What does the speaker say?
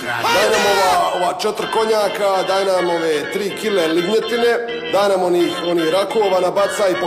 Daj nam ova 4 konjaka, daj nam ove 3 kile lignjetine, daj nam onih rakova nabacaj.